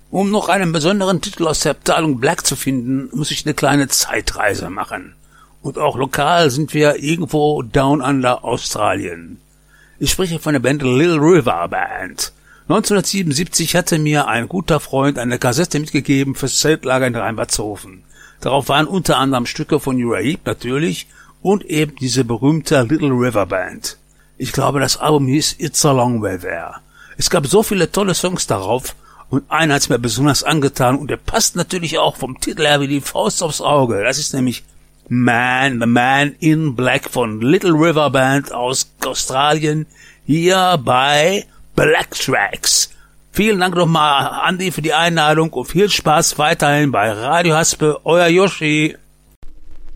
Um noch einen besonderen Titel aus der Abteilung Black zu finden, muss ich eine kleine Zeitreise machen. Und auch lokal sind wir irgendwo down under Australien. Ich spreche von der Band Little River Band. 1977 hatte mir ein guter Freund eine Kassette mitgegeben fürs Zeltlager in Rheinbertshofen. Darauf waren unter anderem Stücke von Uriah Heep natürlich und eben diese berühmte Little River Band. Ich glaube, das Album hieß It's a Long Way There. Es gab so viele tolle Songs darauf und einer hat's mir besonders angetan und der passt natürlich auch vom Titel her wie die Faust aufs Auge. Das ist nämlich The Man in Black von Little River Band aus Australien, hier bei Black Tracks. Vielen Dank nochmal, Andi, für die Einladung und viel Spaß weiterhin bei Radio Haspe, euer Yoshi.